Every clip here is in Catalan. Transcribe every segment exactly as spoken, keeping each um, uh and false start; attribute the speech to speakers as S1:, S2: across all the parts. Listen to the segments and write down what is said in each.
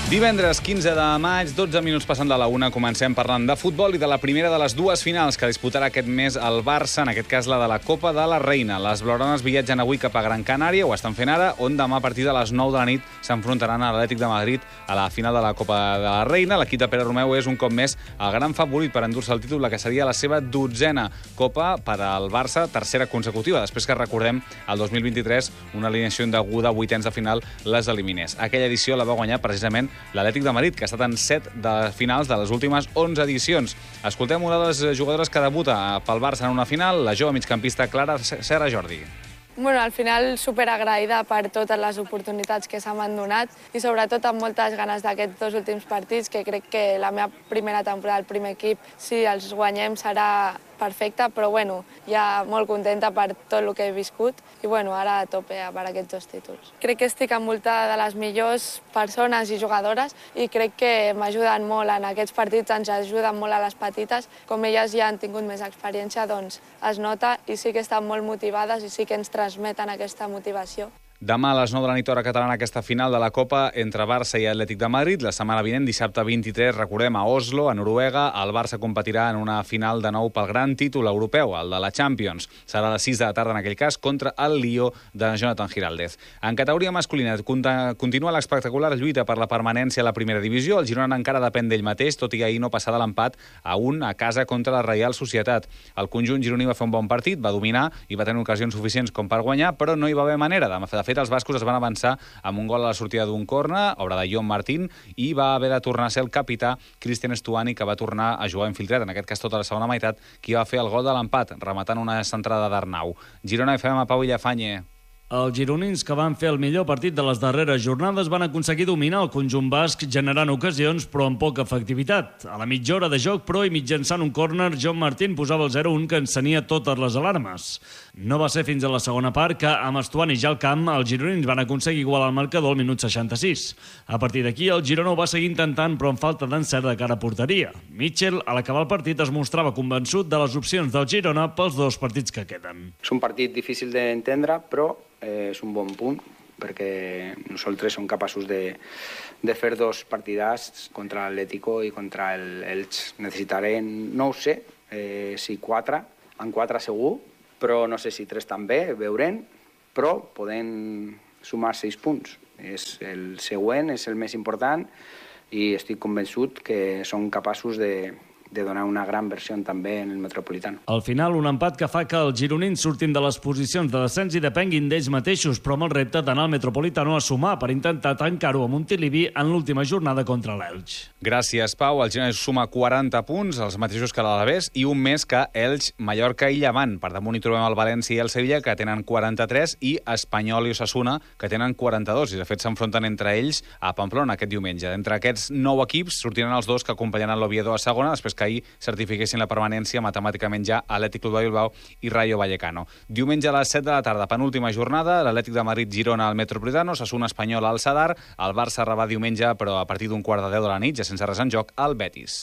S1: Divendres quinze de maig, dotze minuts passant de la una, comencem parlant de futbol i de la primera de les dues finals que disputarà aquest mes el Barça, en aquest cas la de la Copa de la Reina. Les blaugranes viatgen avui cap a Gran Canària, ho estan fent ara, on demà a partir de les nou de la nit s'enfrontaran a l'Atlètic de Madrid a la final de la Copa de la Reina. L'equip de Pere Romeu és un cop més el gran favorit per endur-se el títol, la que seria la seva dotzena Copa per al Barça, tercera consecutiva, després que recordem el dos mil vint-i-tres una alineació indeguda a vuitens de final les eliminés. Aquella edició la va guanyar precisament l'Atlètic de Madrid, que ha estat en set de finals de les últimes onze edicions. Escoltem una de les jugadores que debuta pel Barça en una final, la jove migcampista Clara Serra Jordi.
S2: Bueno, al final superagraïda per totes les oportunitats que se m'han donat i sobretot amb moltes ganes d'aquests dos últims partits, que crec que la meva primera temporada al primer equip, si els guanyem, serà perfecta, però bueno, ja molt contenta per tot el que he viscut i bueno, ara a tope per aquests dos títols. Crec que estic envoltada de les millors persones i jugadores i crec que m'ajuden molt en aquests partits, ens ajuden molt a les petites. Com elles ja han tingut més experiència, doncs es nota i sí que estan molt motivades i sí que ens transmeten aquesta motivació.
S1: Demà a les nou de la nit hora catalana aquesta final de la Copa entre Barça i Atlètic de Madrid. La setmana vinent, dissabte vint-i-tres, recordem, a Oslo, a Noruega, el Barça competirà en una final de nou pel gran títol europeu, el de la Champions. Serà a les sis de la tarda en aquell cas contra el Lió de Jonathan Giraldez. En categoria masculina continua l'espectacular lluita per la permanència a la primera divisió. El Girona encara depèn d'ell mateix, tot i ahir no passar de l'empat a un a casa contra la Reial Societat. El conjunt gironí va fer un bon partit, va dominar i va tenir ocasions suficients com per guanyar, però no hi va haver manera. De fet, els bascos es van avançar amb un gol a la sortida d'un corna, obra de Jon Martín, i va haver de tornar a ser el capità Cristian Stuani, que va tornar a jugar infiltrat, en aquest cas tota la segona meitat, qui va fer el gol de l'empat, rematant una centrada d'Arnau. Girona F M, Pau Villafañe.
S3: Els gironins, que van fer el millor partit de les darreres jornades, van aconseguir dominar el conjunt basc generant ocasions, però amb poca efectivitat. A la mitja hora de joc, però, i mitjançant un córner, Jon Martín posava el zero a un que encenia totes les alarmes. No va ser fins a la segona part que, amb Stuani ja al camp, els gironins van aconseguir igualar el marcador al minut seixanta-sis. A partir d'aquí, el Girona ho va seguir intentant, però amb falta d'encert de cara a porteria. Mitchell, a l'acabar el partit, es mostrava convençut de les opcions del Girona pels dos partits que queden.
S4: És un partit difícil d'entendre, però Eh, és un bon punt, perquè nosaltres som capaços de, de fer dos partidars contra l'Atlético i contra el Elx. Necessitarem, no ho sé, eh, si quatre, en quatre segur, però no sé si tres també, veurem, però podem sumar sis punts. És el següent, és el més important, i estic convençut que som capaços de de donar una gran versió també en el Metropolitano.
S3: Al final, un empat que fa que els gironins surtin de les posicions de descens i depenguin d'ells mateixos, però amb el repte d'anar al Metropolitano a sumar per intentar tancar-ho a Montilivi en l'última jornada contra l'Elx.
S1: Gràcies, Pau. El Girona suma quaranta punts, els mateixos que l'Alavés, i un més que Elx, Mallorca i Llevant. Per damunt hi trobem el València i el Sevilla, que tenen quaranta-tres, i Espanyol i Osasuna, que tenen quaranta-dos. I, de fet, s'enfronten entre ells a Pamplona aquest diumenge. D'entre aquests nou equips sortiran els dos que acompanyaran l'Oviedo a segona, després que ahir certifiquessin la permanència matemàticament ja Atlètic Club de Bilbao i Rayo Vallecano. Diumenge a les set de la tarda, penúltima jornada, l'Atlètic de Madrid Girona al Metropolitano, Osasuna Espanyol al Sadar, el Barça rebrà diumenge, però a partir d'un quart de deu de la nit, ja sense res en joc, al Betis.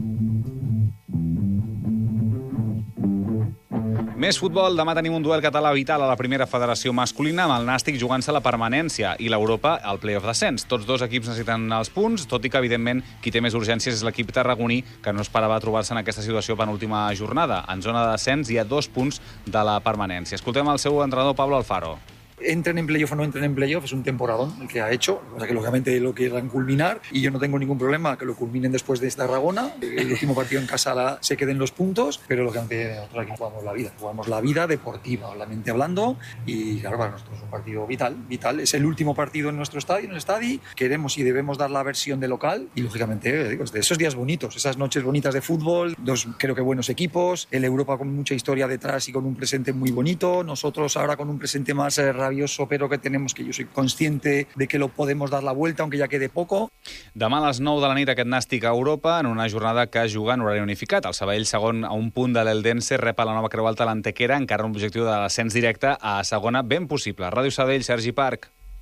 S1: Més futbol. Demà tenim un duel català vital a la primera federació masculina, amb el Nàstic jugant-se la permanència i l'Europa al play-off descens. Tots dos equips necessiten els punts, tot i que, evidentment, qui té més urgències és l'equip tarragoní, que no esperava trobar-se en aquesta situació penúltima jornada. En zona de descens hi ha dos punts de la permanència. Escoltem el seu entrenador, Pablo Alfaro.
S5: Entren en playoff o no entren en playoff, es un temporadón el que ha hecho, o sea que lógicamente lo quieran culminar y yo no tengo ningún problema que lo culminen después de esta Tarragona, el último partido en casa la, se queden los puntos, pero lógicamente nosotros aquí jugamos la vida, jugamos la vida deportiva, la mente hablando, y claro, para nosotros es un partido vital, vital, es el último partido en nuestro estadio, en el estadio, queremos y debemos dar la versión de local y lógicamente digo, de esos días bonitos, esas noches bonitas de fútbol, dos creo que buenos equipos, el Europa con mucha historia detrás y con un presente muy bonito, nosotros ahora con un presente más eh, rabioso, pero que tenemos, que yo soy consciente de que lo podemos dar la vuelta, aunque ya quede poco.
S1: Demà a les nou de la nit aquest Nàstic a Europa, en una jornada que juga en horari unificat. El Sabadell, segon a un punt de l'Eldense, rep a la nova Creu Alta l'Antequera, encara un objectiu de l'ascens directe a segona ben possible. Ràdio Sabadell, Sergi Parc.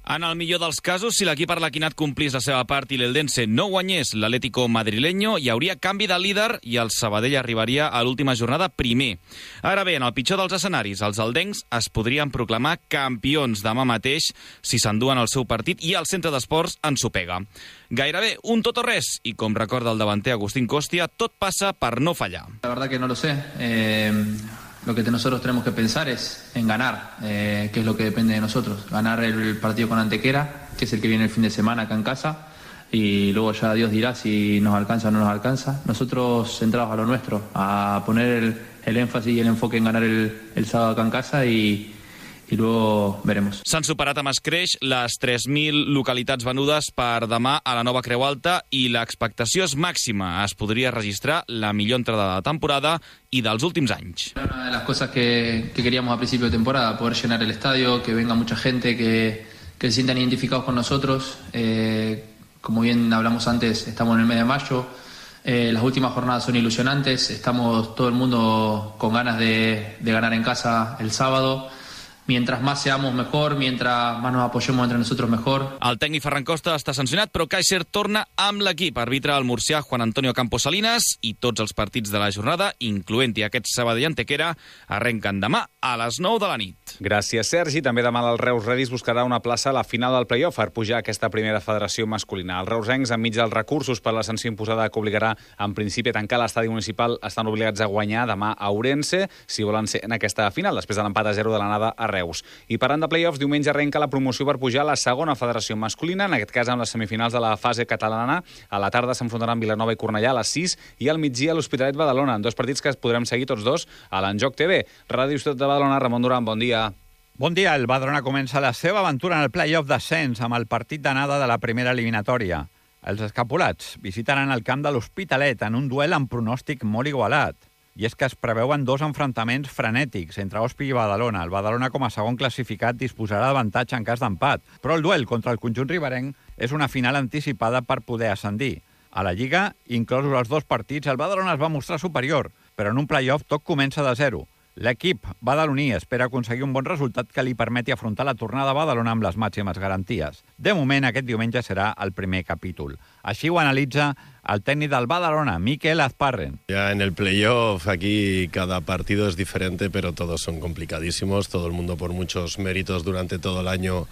S6: En el millor dels casos, si l'equip arlequinat complís la seva part i l'Eldense no guanyés l'Atlético madrileño, hi hauria canvi de líder i el Sabadell arribaria a l'última jornada primer. Ara bé, en el pitjor dels escenaris, els aldencs es podrien proclamar campions demà mateix si s'enduen el seu partit i el centre d'esports ensopega. Gairebé un tot o res, i com recorda el davanter Agustín Costia, tot passa per no fallar.
S7: La verdad que no lo sé. Eh... Lo que nosotros tenemos que pensar es en ganar, eh, que es lo que depende de nosotros. Ganar el partido con Antequera, que es el que viene el fin de semana acá en casa, y luego ya Dios dirá si nos alcanza o no nos alcanza. Nosotros centrados a lo nuestro, a poner el, el énfasis y el enfoque en ganar el, el sábado acá en casa y... i luego veremos.
S6: S'han superat amb escreix les tres mil localitats venudes per demà a la nova Creu Alta i l'expectació és màxima. Es podria registrar la millor entrada de la temporada i dels últims anys.
S7: Una de las cosas que, que queríamos a principio de temporada, poder llenar el estadio, que venga mucha gente, que, que se sientan identificados con nosotros. Eh, como bien hablamos antes, estamos en el mes de mayo. Eh, las últimas jornadas son ilusionantes. Estamos todo el mundo con ganas de, de ganar en casa el sábado. Mientras más seamos mejor, mientras más nos apoyemos entre nosotros mejor.
S6: El tècnic Ferran Costa està sancionat, però Kaiser torna amb l'equip. Arbitra el murcià Juan Antonio Campos Salinas i tots els partits de la jornada, incloent-hi aquest Sabadell Antequera, arrenquen demà a les nou de la nit.
S1: Gràcies, Sergi. També demà el Reus Redis buscarà una plaça a la final del play-off per pujar a aquesta primera federació masculina. Els reusencs, enmig dels recursos per la sanció imposada que obligarà en principi a tancar l'estadi municipal, estan obligats a guanyar demà a Ourense si volen ser en aquesta final, després de l'empat a zero de l'anada a Reus. I parlant de play-offs, diumenge arrenca la promoció per pujar a la segona federació masculina, en aquest cas amb les semifinals de la fase catalana. A la tarda s'enfrontaran Vilanova i Cornellà a les sis i al migdia l'Hospitalet Badalona, en dos partits que podrem seguir tots dos a l'Enjoc T V. Ràdio Ciutat de Badalona, Ramon Duran, bon dia.
S8: Bon dia, el Badalona comença la seva aventura en el play-off d'ascens amb el partit d'anada de la primera eliminatòria. Els escapulats visitaran el camp de l'Hospitalet en un duel amb pronòstic molt igualat. I és que es preveuen dos enfrontaments frenètics entre Hospi i Badalona. El Badalona, com a segon classificat, disposarà d'avantatge en cas d'empat, però el duel contra el conjunt riberenc és una final anticipada per poder ascendir. A la Lliga, inclosos els dos partits, el Badalona es va mostrar superior, però en un play-off tot comença de zero. L'equip badaloní espera aconseguir un bon resultat que li permeti afrontar la tornada a Badalona amb les màximes garanties. De moment, aquest diumenge serà el primer capítol. Així ho analitza el técnico del Badalona, Mikel Azparren.
S9: Ya en el playoff aquí cada partido es diferente, pero todos son complicadísimos. Todo el mundo por muchos méritos durante todo el año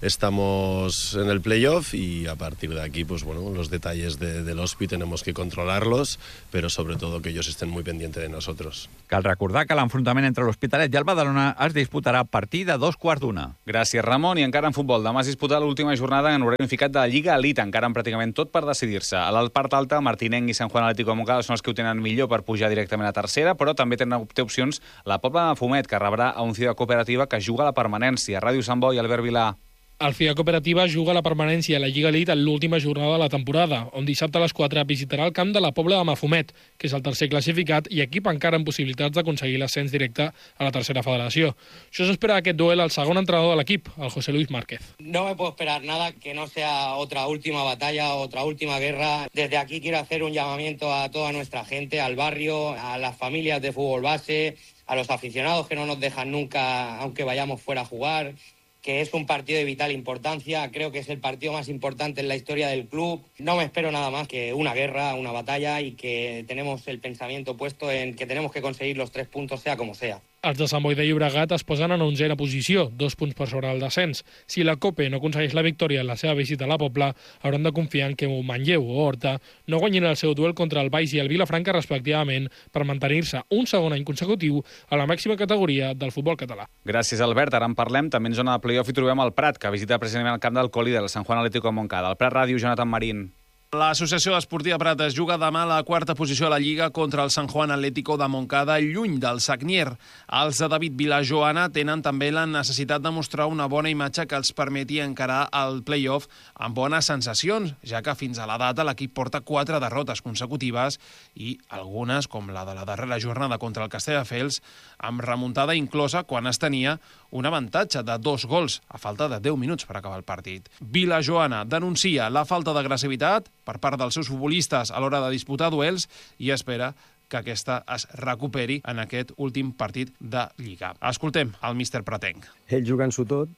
S9: estamos en el playoff y a partir de aquí, pues bueno, los detalles de, del Hospi tenemos que controlarlos, pero sobre todo que ellos estén muy pendientes de nosotros.
S8: Cal recordar que l'enfrontament entre l'Hospitalet i el Badalona es disputarà a partir de dos quarts d'una.
S1: Gràcies, Ramon. I encara en futbol. Demà es disputa l'última jornada en horari unificat de la Lliga Elite, encara amb pràcticament tot per decidir-se. A la part alta, Martinenc i Sant Juan Atlético de Montcada són els que ho tenen millor per pujar directament a tercera, però també tenen té opcions la Pobla de Mafumet, que rebrà a un Ciutat Cooperativa que juga a la permanència. Ràdio Sant Boi, Albert Vilà.
S10: El Ciutat Cooperativa juga a la permanència a la Lliga Elite en l'última jornada de la temporada, on dissabte a les quatre visitarà el camp de la Pobla de Mafumet, que és el tercer classificat i equip encara amb possibilitats d'aconseguir l'ascens directe a la tercera federació. Això s'espera aquest duel al segon entrenador de l'equip, el José Luis Márquez.
S11: No me puedo esperar nada que no sea otra última batalla, otra última guerra. Desde aquí quiero hacer un llamamiento a toda nuestra gente, al barrio, a las familias de fútbol base, a los aficionados que no nos dejan nunca, aunque vayamos fuera a jugar, que es un partido de vital importancia, creo que es el partido más importante en la historia del club. No me espero nada más que una guerra, una batalla y que tenemos el pensamiento puesto en que tenemos que conseguir los tres puntos sea como sea.
S10: Els de Sant Boi de Llobregat es posen en onzena posició, dos punts per sobre el descens. Si la Cope no aconsegueix la victòria en la seva visita a la Pobla, hauran de confiar en que Manlleu o Horta no guanyin el seu duel contra el Baix i el Vilafranca respectivament per mantenir-se un segon any consecutiu a la màxima categoria del futbol català.
S1: Gràcies, Albert. Ara en parlem. També en zona de playoff hi trobem el Prat, que visita precisament el camp del Coli del Sant Juan Atlético de Montcada. El Prat Ràdio, Jonathan Marín.
S12: L'Associació Esportiva Prat es juga demà a la quarta posició a la Lliga contra el San Juan Atlético de Montcada, lluny del Sagnier. Els de David Vilajoana tenen també la necessitat de mostrar una bona imatge que els permeti encarar el play-off amb bones sensacions, ja que fins a la data l'equip porta quatre derrotes consecutives i algunes, com la de la darrera jornada contra el Castelldefels, amb remuntada inclosa quan es tenia un avantatge de dos gols a falta de deu minuts per acabar el partit. Vilajoana denuncia la falta d'agressivitat per part dels seus futbolistes a l'hora de disputar duels i espera que aquesta es recuperi en aquest últim partit de Lliga. Escoltem el míster pratenc.
S13: Ells jugant-s'ho tot,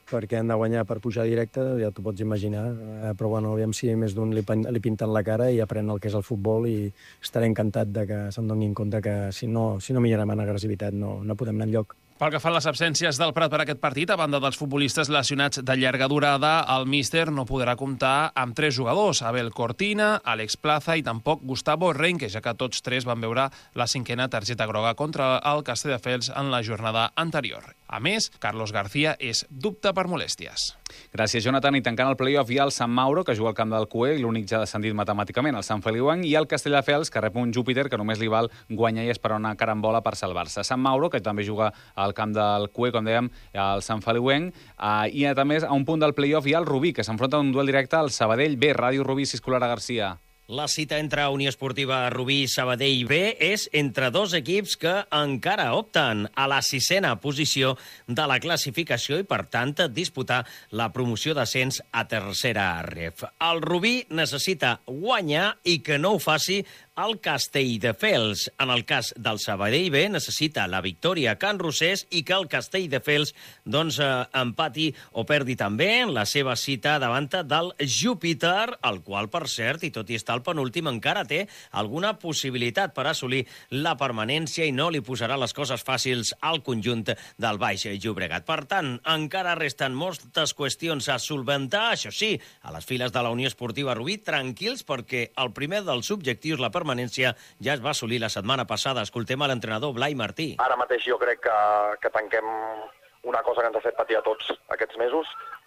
S13: perquè han de guanyar per pujar directe, ja t'ho pots imaginar, eh, però bueno, aviam si més d'un li, li pinten la cara i aprèn el que és el futbol, i estaré encantat de que se'n donin compte que si no, si no millorem en agressivitat no, no podem anar enlloc.
S12: Pel que fa a les absències del Prat per aquest partit, a banda dels futbolistes lesionats de llarga durada, el míster no podrà comptar amb tres jugadors, Abel Cortina, Àlex Plaza i tampoc Gustavo Renque, ja que tots tres van veure la cinquena targeta groga contra el Castelldefels en la jornada anterior. A més, Carlos García és dubte per molèsties.
S1: Gràcies, Jonathan. I tancant el play-off hi ha el Sant Mauro, que juga al camp del Cué, l'únic ja descendit matemàticament, el Sant Feliuenc, i el Castelldefels, que rep un Júpiter que només li val guanyar i esperar una carambola per salvar-se. Sant Mauro, que també juga al camp del Cué, com dèiem, al Sant Feliuenc, uh, i a més, a un punt del play-off hi ha el Rubí, que s'enfronta en un duel directe al Sabadell B. Ràdio Rubí, Ciscolara Garcia.
S14: La cita entre Unió Esportiva Rubí i Sabadell B és entre dos equips que encara opten a la sisena posició de la classificació i, per tant, disputar la promoció d'ascens a tercera ref. El Rubí necessita guanyar i que no ho faci el Castelldefels. En el cas del Sabadell B, necessita la victòria a Can Rosés i que el Castelldefels doncs, eh, empati o perdi també la seva cita davant del Júpiter, el qual, per cert, i tot i estar al penúltim, encara té alguna possibilitat per assolir la permanència i no li posarà les coses fàcils al conjunt del Baix Llobregat. Per tant, encara resten moltes qüestions a solventar. Això sí, a les files de la Unió Esportiva Rubí, tranquils, perquè el primer dels objectius, la permanència, ja es va assolir la setmana passada. Escoltem a l'entrenador Blai Martí.
S15: Ara mateix jo crec que, que tanquem una cosa que ens ha fet patir a tots aquests mesos.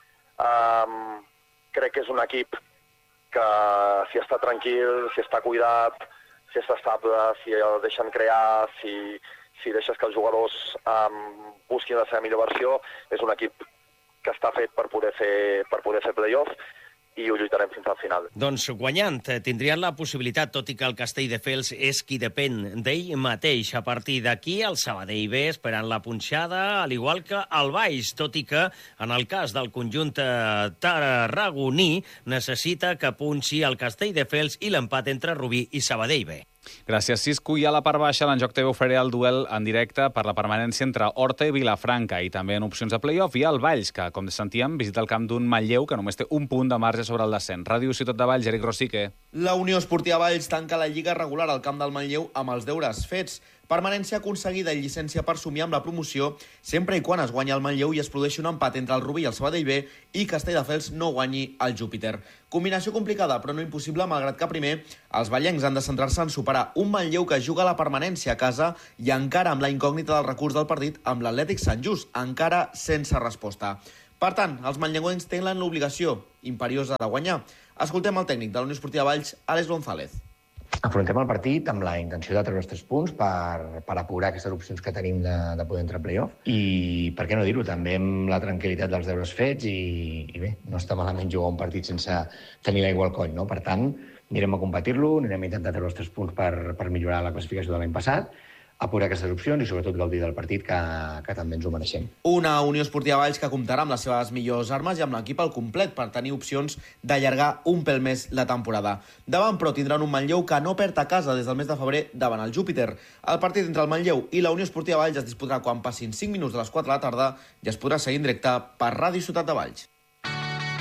S15: Um, crec que és un equip que si està tranquil, si està cuidat, si està estable, si el deixen crear, si, si deixes que els jugadors um, busquin la seva millor versió, és un equip que està fet per poder fer, per poder fer play-off, i ho lluitarem fins al final.
S14: Doncs guanyant tindrien la possibilitat, tot i que el Castelldefels és qui depèn d'ell mateix. A partir d'aquí, el Sabadell B esperant la punxada, al igual que el Baix, tot i que, en el cas del conjunt tarragoní, necessita que punxi el Castelldefels i l'empat entre Rubí i Sabadell B.
S1: Gràcies, Cisco. I a la part baixa, l'Enjoc T V oferirà el duel en directe per la permanència entre Horta i Vilafranca, i també en opcions de play-off hi ha el Valls, que, com sentíem, visita el camp d'un Manlleu que només té un punt de marge sobre el descens. Ràdio Ciutat de Valls, Eric Rosique.
S16: La Unió Esportiva Valls tanca la lliga regular al camp del Manlleu amb els deures fets. Permanència aconseguida i llicència per somiar amb la promoció sempre i quan es guanya el Manlleu i es produeixi un empat entre el Rubí i el Sabadell B i Castelldefels no guanyi el Júpiter. Combinació complicada, però no impossible, malgrat que primer els vallencs han de centrar-se en superar un Manlleu que juga la permanència a casa i encara amb la incògnita del recurs del partit amb l'Atlètic Sant Just, encara sense resposta. Per tant, els manlleuencs tenen l'obligació imperiosa de guanyar. Escoltem el tècnic de la Unió Esportiva Valls, Àlex González.
S17: Afrontem el partit amb la intenció de treure els tres punts per, per apurar aquestes opcions que tenim de, de poder entrar a play-off. I, per què no dir-ho, també amb la tranquil·litat dels deures fets i, i bé, no està malament jugar un partit sense tenir l'aigua al coll, no? Per tant, anirem a competir-lo, anirem a intentar treure els tres punts per, per millorar la classificació de l'any passat, apurar aquestes opcions i sobretot gaudir del partit que, que també ens ho mereixem.
S16: Una Unió Esportiva Valls que comptarà amb les seves millors armes i amb l'equip al complet per tenir opcions d'allargar un pèl més la temporada. Davant, però, tindran un Manlleu que no perd a casa des del mes de febrer davant el Júpiter. El partit entre el Manlleu i la Unió Esportiva Valls es disputarà quan passin cinc minuts de les quatre de la tarda i es podrà seguir en directe per Ràdio Ciutat de Valls.